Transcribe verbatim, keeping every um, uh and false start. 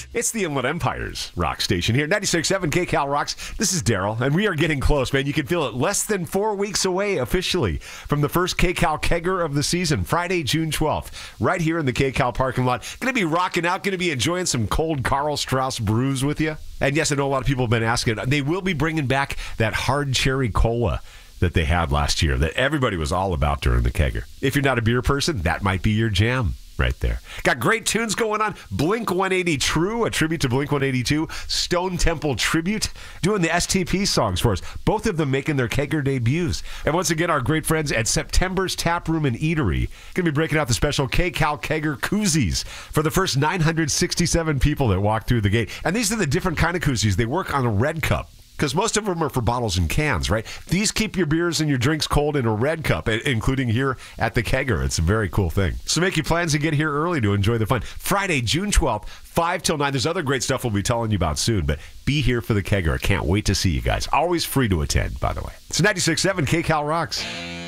It's the Inland Empire's rock station here. ninety-six point seven K Cal Rocks. This is Daryl, and we are getting close, man. You can feel it. Less than four weeks away officially from the first K Cal Kegger of the season, Friday, June twelfth, right here in the K Cal parking lot. Going to be rocking out, going to be enjoying some cold Karl Strauss brews with you. And yes, I know a lot of people have been asking. They will be bringing back that hard cherry cola that they had last year that everybody was all about during the Kegger. If you're not a beer person, that might be your jam. Right there. Got great tunes going on. Blink one eighty True, a tribute to Blink one eighty-two. Stone Temple Tribute, doing the S T P songs for us. Both of them making their Kegger debuts. And once again, our great friends at September's Tap Room and Eatery going to be breaking out the special K Cal Kegger koozies for the first nine hundred sixty-seven people that walk through the gate. And these are the different kind of koozies. They work on a red cup, because most of them are for bottles and cans, right? These keep your beers and your drinks cold in a red cup, including here at the Kegger. It's a very cool thing. So make your plans to get here early to enjoy the fun. Friday, June twelfth, five till nine. There's other great stuff we'll be telling you about soon, but be here for the Kegger. I can't wait to see you guys. Always free to attend, by the way. It's ninety-six point seven K Cal Rocks.